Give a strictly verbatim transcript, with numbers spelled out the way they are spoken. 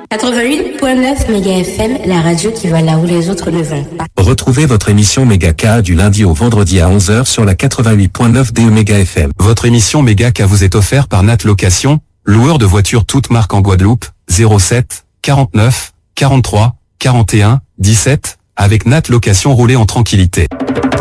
quatre-vingt-huit virgule neuf méga F M, la radio qui va là où les autres ne vont pas. Retrouvez votre émission Méga K du lundi au vendredi à onze heures sur la quatre-vingt-huit virgule neuf D E Méga F M. Votre émission Méga K vous est offerte par Nat Location, loueur de voitures toutes marques en Guadeloupe, zéro sept, quarante-neuf, quarante-trois, quarante et un, dix-sept, avec Nat Location, roulez en tranquillité.